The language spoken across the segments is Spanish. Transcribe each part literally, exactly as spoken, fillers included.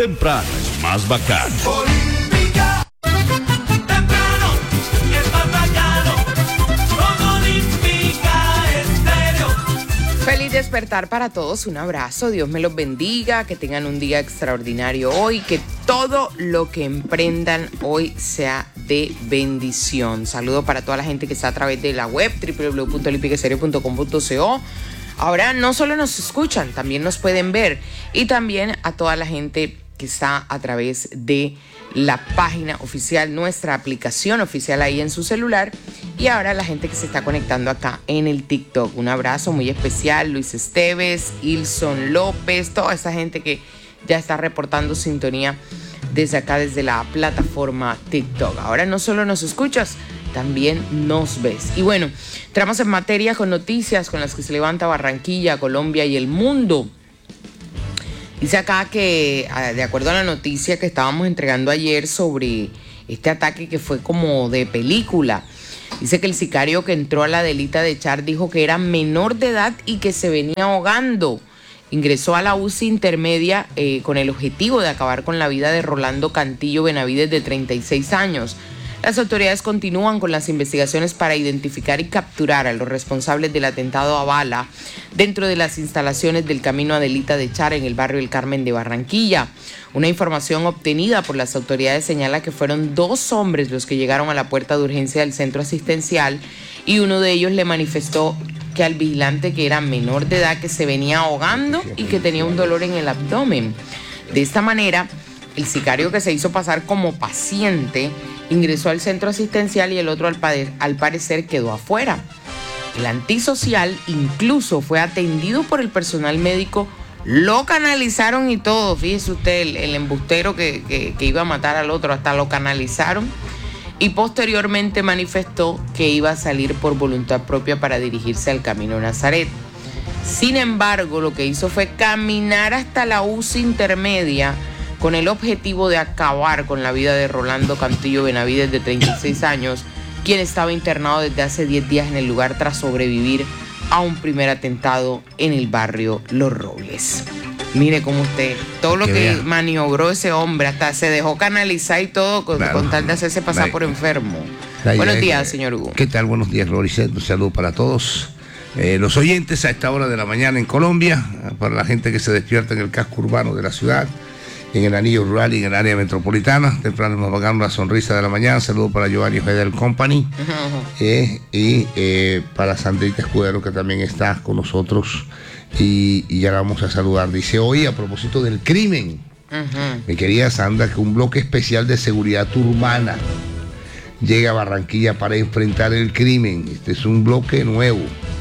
temprano es más bacano. Olímpica, temprano es más bacano. Con Olímpica Estéreo. Feliz despertar para todos, un abrazo, Dios me los bendiga, que tengan un día extraordinario hoy, que todo lo que emprendan hoy sea de bendición. Saludo para toda la gente que está a través de la web doble u doble u doble u punto olímpica estéreo punto com punto co. Ahora no solo nos escuchan, también nos pueden ver, y también a toda la gente que está a través de la página oficial, nuestra aplicación oficial ahí en su celular, y ahora la gente que se está conectando acá en el TikTok. Un abrazo muy especial, Luis Esteves, Ilson López, toda esa gente que ya está reportando sintonía desde acá, desde la plataforma TikTok. Ahora no solo nos escuchas, también nos ves. Y bueno, entramos en materia con noticias con las que se levanta Barranquilla, Colombia y el mundo. Dice acá que, de acuerdo a la noticia que estábamos entregando ayer sobre este ataque que fue como de película, dice que el sicario que entró a la delita de Char dijo que era menor de edad y que se venía ahogando. Ingresó a la U C I intermedia eh, con el objetivo de acabar con la vida de Rolando Cantillo Benavides, de treinta y seis años. Las autoridades continúan con las investigaciones para identificar y capturar a los responsables del atentado a bala dentro de las instalaciones del Camino Adelita de Char en el barrio El Carmen de Barranquilla. Una información obtenida por las autoridades señala que fueron dos hombres los que llegaron a la puerta de urgencia del centro asistencial, y uno de ellos le manifestó que al vigilante, que era menor de edad, que se venía ahogando y que tenía un dolor en el abdomen. De esta manera, el sicario, que se hizo pasar como paciente, ingresó al centro asistencial y el otro al, al parecer quedó afuera. El antisocial incluso fue atendido por el personal médico, lo canalizaron y todo. Fíjese usted, el, el embustero que, que, que iba a matar al otro, hasta lo canalizaron, y posteriormente manifestó que iba a salir por voluntad propia para dirigirse al Camino Nazaret. Sin embargo, lo que hizo fue caminar hasta la U C I intermedia con el objetivo de acabar con la vida de Rolando Cantillo Benavides, de treinta y seis años, quien estaba internado desde hace diez días en el lugar tras sobrevivir a un primer atentado en el barrio Los Robles. Mire cómo usted, todo lo que, que maniobró ese hombre, hasta se dejó canalizar y todo con, claro, con tal de hacerse pasar la, por enfermo. Buenos días, que, señor Hugo. ¿Qué tal? Buenos días, Loricet. Un saludo para todos eh, los oyentes a esta hora de la mañana en Colombia, para la gente que se despierta en el casco urbano de la ciudad, en el anillo rural y en el área metropolitana. Temprano nos pagamos la sonrisa de la mañana. Saludo para Giovanni Fedel Company, uh-huh. eh, y eh, para Sandrita Escudero, que también está con nosotros, y, y ya la vamos a saludar. Dice hoy, a propósito del crimen, uh-huh. mi querida Sandra, que un bloque especial de seguridad urbana llega a Barranquilla para enfrentar el crimen. Este es un bloque nuevo.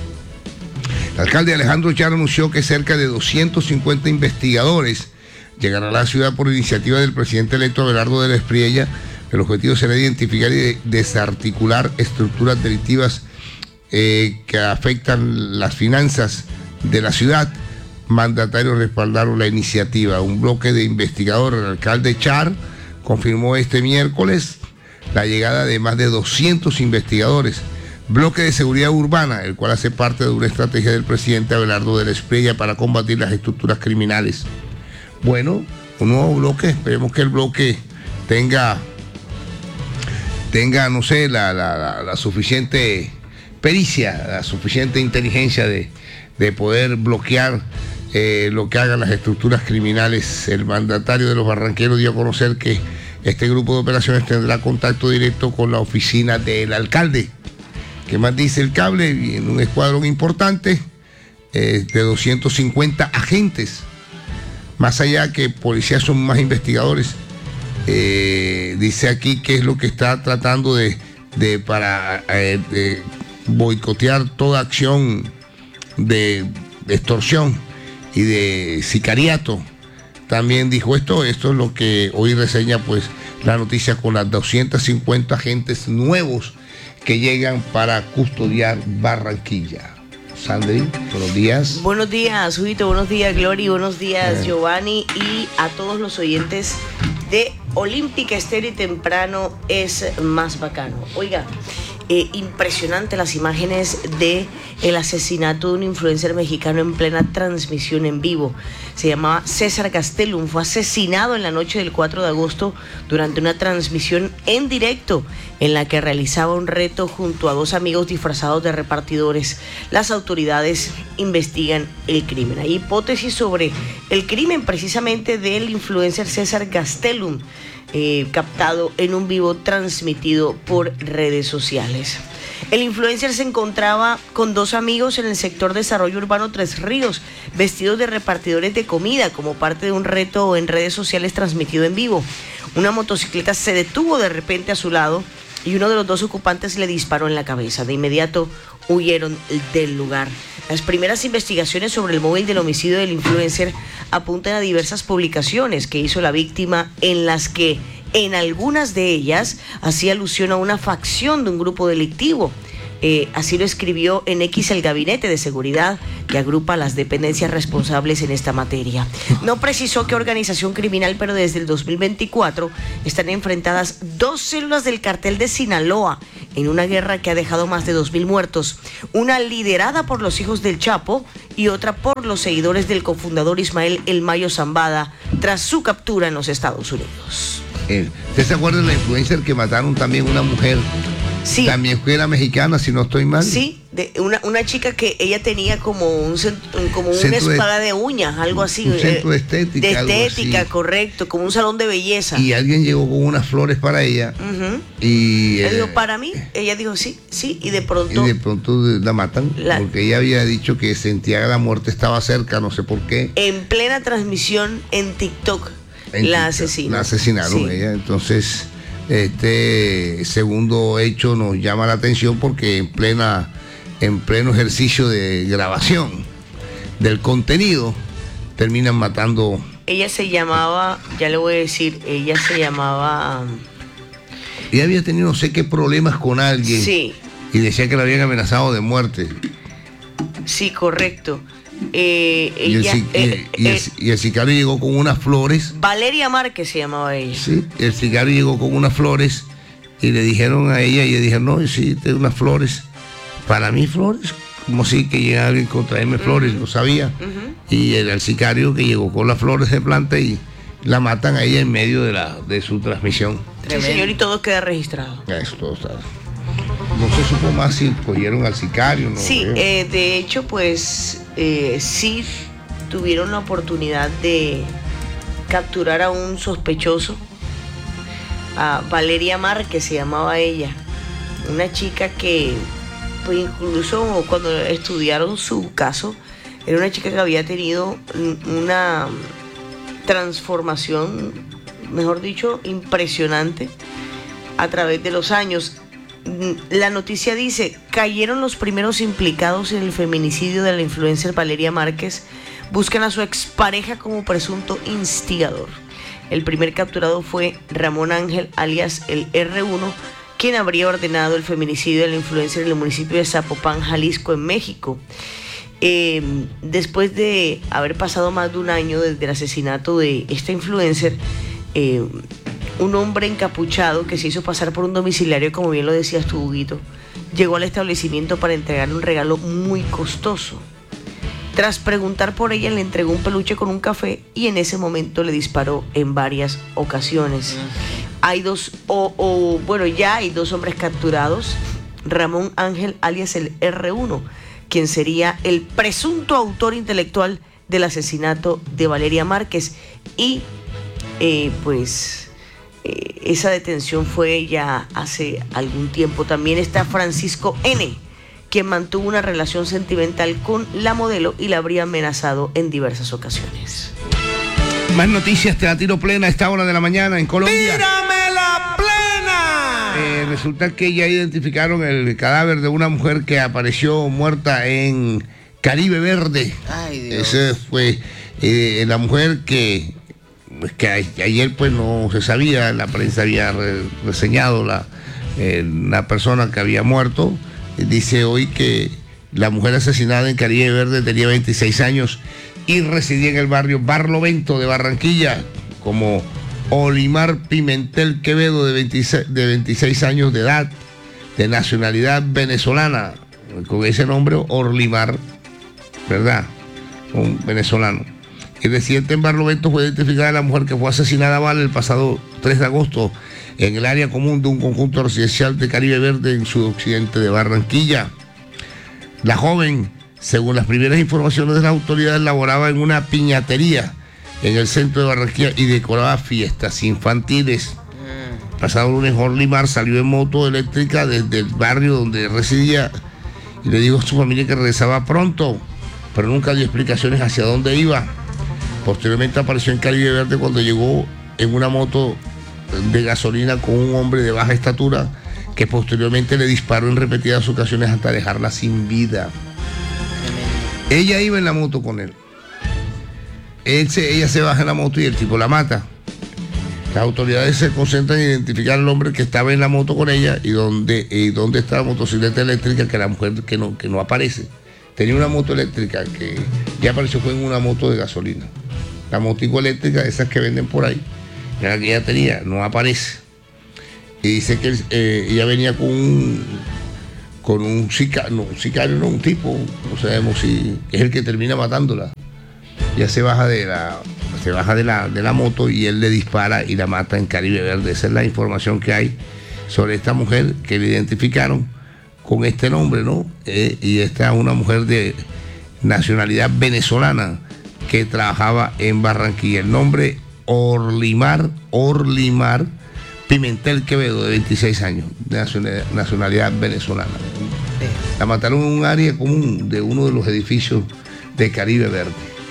El alcalde Alejandro Char anunció que cerca de doscientos cincuenta investigadores llegará a la ciudad por iniciativa del presidente electo Abelardo de la Espriella. El objetivo será identificar y desarticular estructuras delictivas eh, que afectan las finanzas de la ciudad. Mandatarios respaldaron la iniciativa. Un bloque de investigadores, el alcalde Char, confirmó este miércoles la llegada de más de doscientos investigadores. Bloque de seguridad urbana, el cual hace parte de una estrategia del presidente Abelardo de la Espriella para combatir las estructuras criminales. Bueno, un nuevo bloque, esperemos que el bloque tenga, tenga no sé, la, la, la, la suficiente pericia, la suficiente inteligencia de, de poder bloquear eh, lo que hagan las estructuras criminales. El mandatario de los barranqueros dio a conocer que este grupo de operaciones tendrá contacto directo con la oficina del alcalde. ¿Qué más dice el cable? En un escuadrón importante eh, de doscientos cincuenta agentes. Más allá que policías son más investigadores, eh, dice aquí que es lo que está tratando de, de para eh, de boicotear toda acción de, de extorsión y de sicariato. También dijo esto, esto es lo que hoy reseña pues la noticia, con las doscientos cincuenta agentes nuevos que llegan para custodiar Barranquilla. Sandri, buenos días. Buenos días, Huito, buenos días, Glory, buenos días, eh. Giovanni, y a todos los oyentes de Olímpica Estéreo y Temprano es más bacano. Oiga, Eh, impresionante las imágenes de el asesinato de un influencer mexicano en plena transmisión en vivo. Se llamaba César Gastelum, fue asesinado en la noche del cuatro de agosto durante una transmisión en directo en la que realizaba un reto junto a dos amigos disfrazados de repartidores. Las autoridades investigan el crimen. Hay hipótesis sobre el crimen precisamente del influencer César Gastelum, Eh, captado en un vivo transmitido por redes sociales. El influencer se encontraba con dos amigos en el sector Desarrollo Urbano Tres Ríos, vestidos de repartidores de comida como parte de un reto en redes sociales transmitido en vivo. Una motocicleta se detuvo de repente a su lado y uno de los dos ocupantes le disparó en la cabeza. De inmediato huyeron del lugar. Las primeras investigaciones sobre el móvil del homicidio del influencer apuntan a diversas publicaciones que hizo la víctima, en las que en algunas de ellas hacía alusión a una facción de un grupo delictivo. Eh, así lo escribió en X el Gabinete de Seguridad, que agrupa las dependencias responsables en esta materia. No precisó qué organización criminal, pero desde el dos mil veinticuatro están enfrentadas dos células del cartel de Sinaloa en una guerra que ha dejado más de dos mil muertos. Una liderada por los hijos del Chapo y otra por los seguidores del cofundador Ismael El Mayo Zambada, tras su captura en los Estados Unidos. ¿Usted se acuerda de la influencer que mataron también una mujer? Sí. También era mexicana, si no estoy mal. Sí, de una, una chica que ella tenía como un centro, como una Centro de- espada de uñas, algo así. Un centro de eh, estética, De algo estética, así. correcto, como un salón de belleza. Y alguien llegó con unas flores para ella. Ujú. Y, Ella eh, dijo, para mí, ella dijo sí, sí, y de y pronto, de pronto la matan. La- Porque ella había dicho que sentía que la muerte estaba cerca, no sé por qué. en plena transmisión en TikTok, En la TikTok, asesinaron. La asesinaron Sí. ella. Entonces, este segundo hecho nos llama la atención porque en plena, en pleno ejercicio de grabación del contenido, terminan matando. Ella se llamaba, ya le voy a decir, ella se llamaba, Ella había tenido no sé qué problemas con alguien. sí, Y decía que la habían amenazado de muerte. sí, correcto. Eh, Y el, ella, si- eh, y el- eh, y el sicario llegó con unas flores. Valeria Márquez se llamaba ella. Sí, el sicario llegó con unas flores y le dijeron a ella, y ella dijo, no, sí, te unas flores. Para mí flores, como si que llega alguien con traerme flores, lo sabía. Y era el sicario que llegó con las flores de planta y la matan a ella en medio de, la, de su transmisión. Sí, señor, y todo queda registrado. Eso todo está. No se supo más si cogieron al sicario, ¿no? Sí, creo. eh, de hecho, pues eh, sí tuvieron la oportunidad de capturar a un sospechoso, a Valeria Márquez se llamaba ella, una chica que, pues incluso cuando estudiaron su caso, era una chica que había tenido una transformación, mejor dicho, impresionante a través de los años. La noticia dice, cayeron los primeros implicados en el feminicidio de la influencer Valeria Márquez, buscan a su expareja como presunto instigador. El primer capturado fue Ramón Ángel, alias el erre uno, quien habría ordenado el feminicidio de la influencer en el municipio de Zapopan, Jalisco, en México. Eh, después de haber pasado más de un año desde el asesinato de esta influencer, eh, un hombre encapuchado que se hizo pasar por un domiciliario, como bien lo decías tú, Huguito, llegó al establecimiento para entregarle un regalo muy costoso. Tras preguntar por ella, le entregó un peluche con un café y en ese momento le disparó en varias ocasiones. Hay dos, o, o bueno, ya hay dos hombres capturados. Ramón Ángel, alias el erre uno, quien sería el presunto autor intelectual del asesinato de Valeria Márquez. Y eh, pues eh, esa detención fue ya hace algún tiempo. También está Francisco N., quien mantuvo una relación sentimental con la modelo y la habría amenazado en diversas ocasiones. Más noticias, te la tiro plena a esta hora de la mañana en Colombia. ¡Tírame la plena! Eh, resulta que ya identificaron el cadáver de una mujer que apareció muerta en Caribe Verde. Ay, Dios. Esa fue eh, la mujer que, pues, que a- ayer pues no se sabía, la prensa había re- reseñado la, eh, la persona que había muerto. Dice hoy que la mujer asesinada en Caribe Verde tenía veintiséis años y residía en el barrio Barlovento de Barranquilla, como Olimar Pimentel Quevedo, de veintiséis, de veintiséis años de edad. de nacionalidad venezolana, con ese nombre, Orlimar, ¿verdad? Un venezolano. Y residente en Barlovento fue identificada la mujer que fue asesinada a bala el pasado tres de agosto en el área común de un conjunto residencial de Caribe Verde en sudoccidente de Barranquilla. La joven, según las primeras informaciones de las autoridades, laboraba en una piñatería en el centro de Barranquilla y decoraba fiestas infantiles. Pasado lunes, Orlimar salió en moto eléctrica desde el barrio donde residía y le dijo a su familia que regresaba pronto, pero nunca dio explicaciones hacia dónde iba. Posteriormente apareció en Caribe Verde cuando llegó en una moto de gasolina con un hombre de baja estatura que posteriormente le disparó en repetidas ocasiones hasta dejarla sin vida. Ella iba en la moto con él. él se, ella se baja en la moto y el tipo la mata. Las autoridades se concentran en identificar al hombre que estaba en la moto con ella y dónde, y dónde está la motocicleta eléctrica, que la mujer que no, que no aparece. Tenía una moto eléctrica que ya apareció, fue en una moto de gasolina. La motico eléctrica, esas que venden por ahí, la que ella tenía, no aparece. Y dice que eh, ella venía con un, con un sicario, no, un sicario, no, un tipo, no sabemos si es el que termina matándola. Ya se baja de la, se baja de la, de la moto y él le dispara y la mata en Caribe Verde. Esa es la información que hay sobre esta mujer que le identificaron con este nombre, ¿no? Eh, y esta es una mujer de nacionalidad venezolana que trabajaba en Barranquilla. El nombre Orlimar, Orlimar Pimentel Quevedo, de veintiséis años, de nacionalidad venezolana. La mataron en un área común de uno de los edificios de Caribe Verde.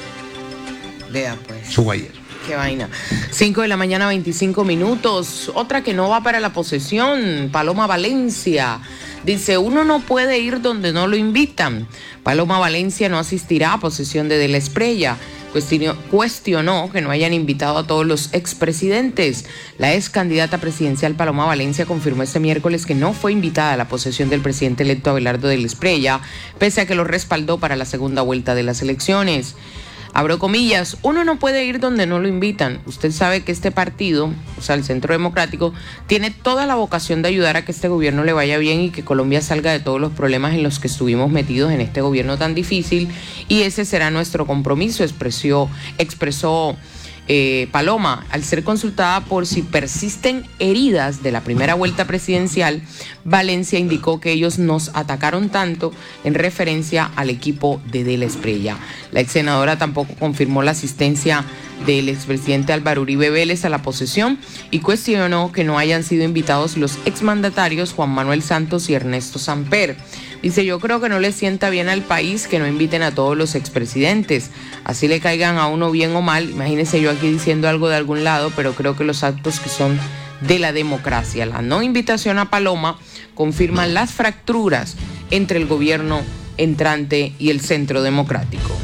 Vea pues. Su ayer. Qué vaina. cinco de la mañana, veinticinco minutos. Otra que no va para la posesión, Paloma Valencia. Dice, uno no puede ir donde no lo invitan. Paloma Valencia no asistirá a posesión de De la Espriella. Cuestionó, cuestionó que no hayan invitado a todos los expresidentes. La ex candidata presidencial Paloma Valencia confirmó este miércoles que no fue invitada a la posesión del presidente electo Abelardo De la Espriella, pese a que lo respaldó para la segunda vuelta de las elecciones. Abro comillas, uno no puede ir donde no lo invitan. Usted sabe que este partido, o sea, el Centro Democrático, tiene toda la vocación de ayudar a que este gobierno le vaya bien y que Colombia salga de todos los problemas en los que estuvimos metidos en este gobierno tan difícil, y ese será nuestro compromiso, expresó, expresó eh, Paloma. Al ser consultada por si persisten heridas de la primera vuelta presidencial, Valencia indicó que ellos nos atacaron tanto en referencia al equipo de De la Espriella. La ex senadora tampoco confirmó la asistencia del expresidente Álvaro Uribe Vélez a la posesión y cuestionó que no hayan sido invitados los exmandatarios Juan Manuel Santos y Ernesto Samper. Dice, yo creo que no le sienta bien al país que no inviten a todos los expresidentes, así le caigan a uno bien o mal. Imagínese yo aquí diciendo algo de algún lado, pero creo que los actos que son de la democracia. La no invitación a Paloma confirman las fracturas entre el gobierno entrante y el Centro Democrático.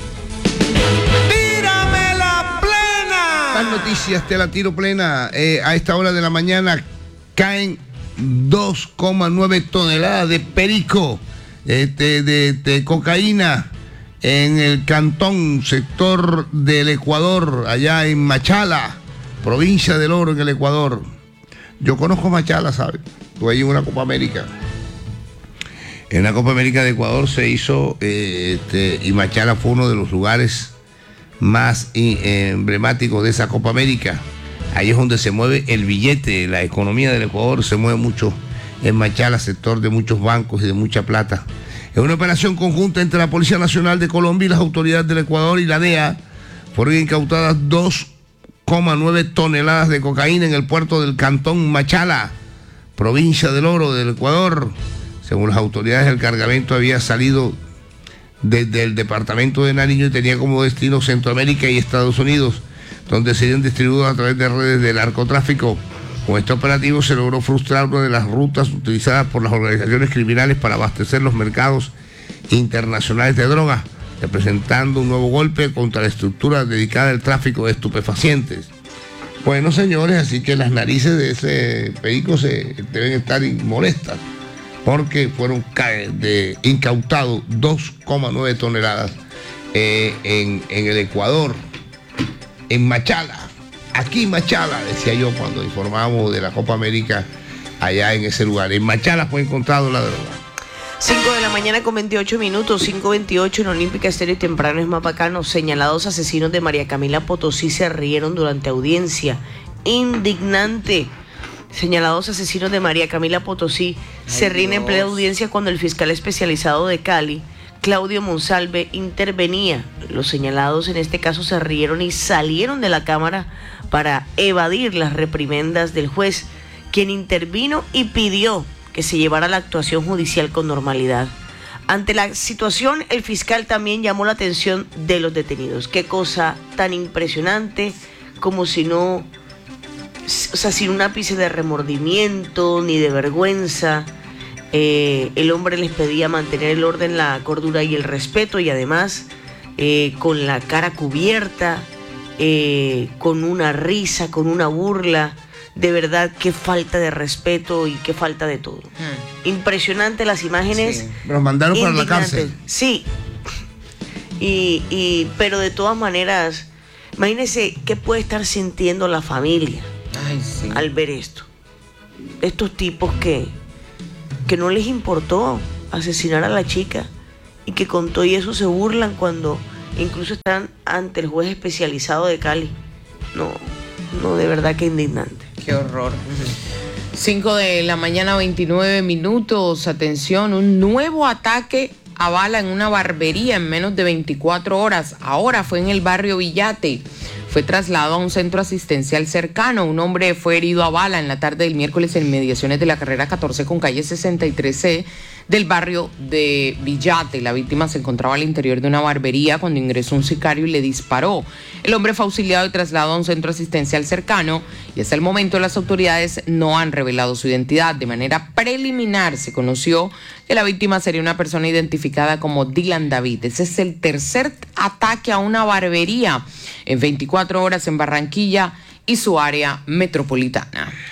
¡Tírame la plena! Más noticias, te la tiro plena. Eh, a esta hora de la mañana caen dos coma nueve toneladas de perico, eh, de, de, de cocaína en el cantón, sector del Ecuador, allá en Machala, provincia del Oro, en el Ecuador. Yo conozco Machala, ¿sabes? Estuve ahí en una Copa América. En la Copa América de Ecuador se hizo, eh, este, y Machala fue uno de los lugares más eh, emblemáticos de esa Copa América. Ahí es donde se mueve el billete, la economía del Ecuador se mueve mucho en Machala, sector de muchos bancos y de mucha plata. En una operación conjunta entre la Policía Nacional de Colombia y las autoridades del Ecuador y la D E A, fueron incautadas dos coma nueve toneladas de cocaína en el puerto del cantón Machala, provincia del Oro del Ecuador. Según las autoridades, el cargamento había salido desde el departamento de Nariño y tenía como destino Centroamérica y Estados Unidos, donde serían distribuidos a través de redes de narcotráfico. Con este operativo se logró frustrar una de las rutas utilizadas por las organizaciones criminales para abastecer los mercados internacionales de drogas, representando un nuevo golpe contra la estructura dedicada al tráfico de estupefacientes. Bueno, señores, así que las narices de ese perico se deben estar molestas, porque fueron de, incautados dos coma nueve toneladas eh, en, en el Ecuador, en Machala. Aquí Machala, decía yo cuando informábamos de la Copa América allá en ese lugar. En Machala fue encontrado la droga. cinco de la mañana con veintiocho minutos, cinco veintiocho en Olímpica Estéreo y temprano es más bacano. Señalados asesinos de María Camila Potosí se rieron durante audiencia. Indignante. Señalados asesinos de María Camila Potosí Ay se ríen en plena audiencia cuando el fiscal especializado de Cali, Claudio Monsalve, intervenía. Los señalados en este caso se rieron y salieron de la cámara para evadir las reprimendas del juez, quien intervino y pidió que se llevara la actuación judicial con normalidad. Ante la situación, el fiscal también llamó la atención de los detenidos. Qué cosa tan impresionante, como si no... O sea, sin un ápice de remordimiento ni de vergüenza, eh, el hombre les pedía mantener el orden, la cordura y el respeto, y además eh, con la cara cubierta, eh, con una risa, con una burla. De verdad, qué falta de respeto y qué falta de todo. Hmm. Impresionante las imágenes. Sí. Los mandaron para la cárcel. Sí, y, y, pero de todas maneras, imagínense qué puede estar sintiendo la familia. Ay, sí. Al ver esto, estos tipos que, que no les importó asesinar a la chica y que con todo y eso se burlan cuando incluso están ante el juez especializado de Cali. No, no, de verdad que indignante. Qué horror. cinco de la mañana, veintinueve minutos. Atención, un nuevo ataque a bala en una barbería en menos de veinticuatro horas. Ahora fue en el barrio Villate. Fue trasladado a un centro asistencial cercano. Un hombre fue herido a bala en la tarde del miércoles en inmediaciones de la carrera catorce con calle sesenta y tres C del barrio de Villate. La víctima se encontraba al interior de una barbería cuando ingresó un sicario y le disparó. El hombre fue auxiliado y trasladado a un centro asistencial cercano y hasta el momento las autoridades no han revelado su identidad. De manera preliminar se conoció que la víctima sería una persona identificada como Dylan David. Ese es el tercer ataque a una barbería en veinticuatro horas en Barranquilla y su área metropolitana.